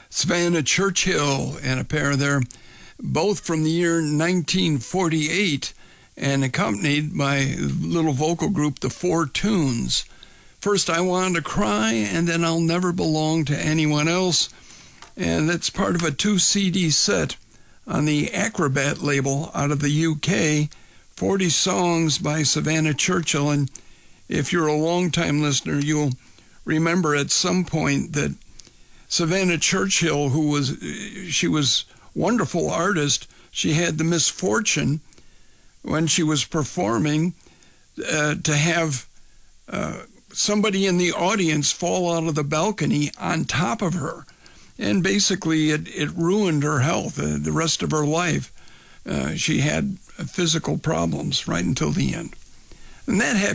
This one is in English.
Savannah Churchill and a pair there, both from the year 1948, and accompanied by a little vocal group, the Four Tunes. First, I Want to Cry, and then I'll Never Belong to Anyone Else. And that's part of a 2-CD set on the Acrobat label out of the UK, 40 songs by Savannah Churchill. And if you're a long-time listener, you'll remember at some point that Savannah Churchill, she was a wonderful artist. She had the misfortune when she was performing to have somebody in the audience fall out of the balcony on top of her. And basically it ruined her health the rest of her life. She had physical problems right until the end. And that happened